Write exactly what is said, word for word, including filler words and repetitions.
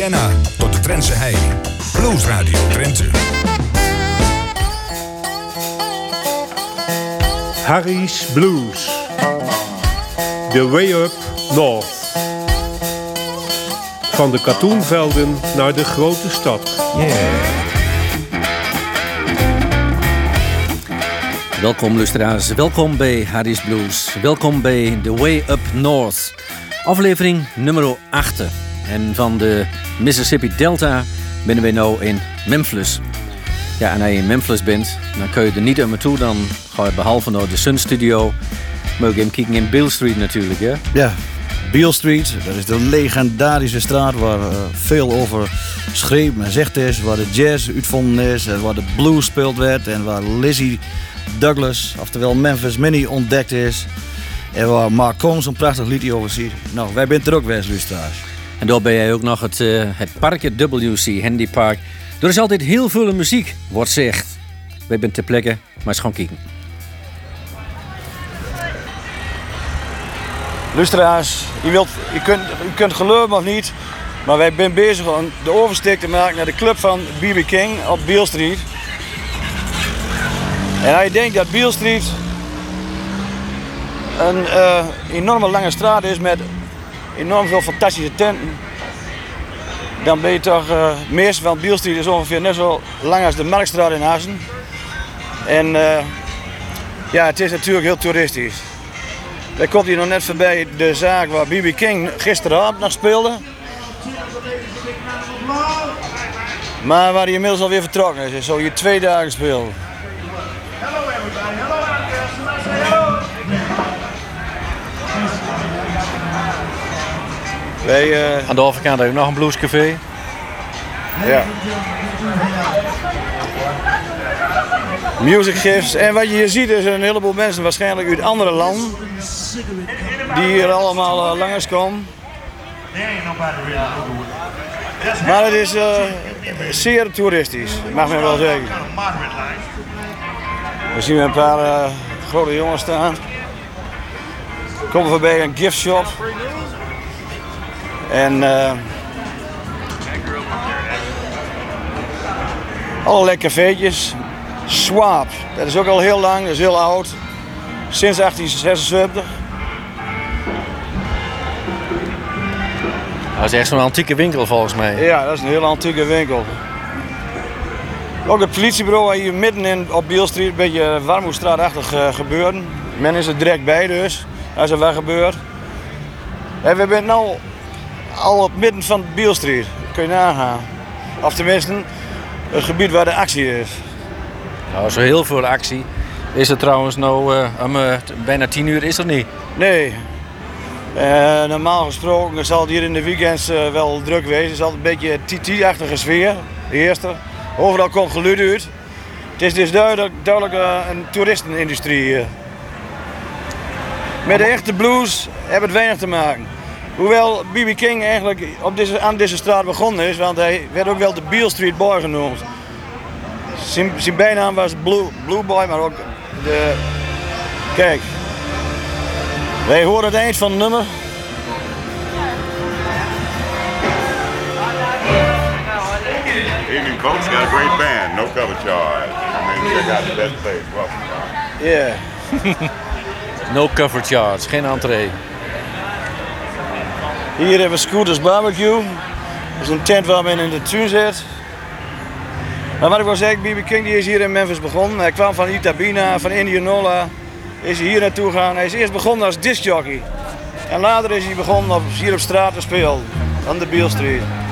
Vienna tot de Drentse hei. Blues Radio Drenthe. Harry's Blues. The Way Up North. Van de katoenvelden naar de grote stad. Yeah. Welkom luisteraars, welkom bij Harry's Blues. Welkom bij The Way Up North. Aflevering nummer acht. En van de Mississippi Delta ben wij nu in Memphis. Ja, en als je in Memphis bent, dan kun je er niet aan me toe. Dan ga je behalve naar de Sun Studio. Moet je hem kijken in Beale Street natuurlijk, hè? Ja, Beale Street, dat is de legendarische straat waar uh, veel over geschreven en gezegd is. Waar de jazz uitvonden is, waar de blues speeld werd. En waar Lizzie Douglas, oftewel Memphis Minnie, ontdekt is. En waar Mark Combs een prachtig liedje over ziet. Nou, wij bent er ook best, luisteraars. En daar ben jij ook nog het, uh, het parkje W C, Handy Park. Er is altijd heel veel muziek, wordt zegt. Wij zijn ter plekke, maar eens gewoon kijken. Luisteraars, u, wilt, u, kunt, u kunt geloven of niet, maar wij zijn bezig om de oversteek te maken naar de club van B B King op Beale Street. En als je denkt dat Beale Street een uh, enorme lange straat is met enorm veel fantastische tenten, dan ben je toch, uh, het meeste van Beale Street is ongeveer net zo lang als de Marktstraat in Assen. En uh, ja, het is natuurlijk heel toeristisch. Wij komt hier nog net voorbij de zaak waar B B King gisteravond nog speelde. Maar waar hij inmiddels alweer vertrokken is. Hij is zo hier twee dagen gespeeld. Wij, uh... Aan de overkant heb je nog een bluescafé. Ja. Music gifts. En wat je hier ziet is een heleboel mensen waarschijnlijk uit andere landen. Die hier allemaal uh, langskomen. Maar het is uh, zeer toeristisch, mag men wel zeggen. We zien een paar uh, grote jongens staan. We komen voorbij een gift shop. En uh, allerlei cafeetjes. Swap, dat is ook al heel lang, dat is heel oud. Sinds achttien zesenzeventig. Dat is echt zo'n antieke winkel volgens mij. Ja, dat is een hele antieke winkel. Ook het politiebureau hier midden in, op Beale Street, een beetje Warmoestraatachtig uh, gebeuren. Men is er direct bij dus, als er wat gebeurt. En we zijn nu al op midden van Beale Street, dat kun je nagaan. Of tenminste, het gebied waar de actie is. Nou, zo heel veel actie is er trouwens nou, uh, om uh, bijna tien uur is er niet. Nee. Uh, normaal gesproken zal het hier in de weekends uh, wel druk wezen. Het is altijd een beetje T T-achtige sfeer, de eerste. Overal komt geluid uit. Het is dus duidelijk, duidelijk uh, een toeristenindustrie hier. Met de echte blues hebben het weinig te maken. Hoewel B B King eigenlijk op deze, aan deze straat begonnen is, want hij werd ook wel de Beale Street Boy genoemd. Zijn, zijn bijnaam was Blue, Blue Boy, maar ook de... Kijk. Wij horen het eind van het nummer. Evening folks, got a great band, no cover charge. I mean, check out the best place. Yeah. No cover charge, geen entree. Hier hebben we Scooters Barbecue. Dat is een tent waar men in de tuin zit. Maar wat ik wil zeggen, B B King die is hier in Memphis begonnen. Hij kwam van Itabina, van Indianola. Is hij hier naartoe gegaan. Hij is eerst begonnen als discjockey. En later is hij begonnen op, hier op straat te spelen. Aan de Beale Street.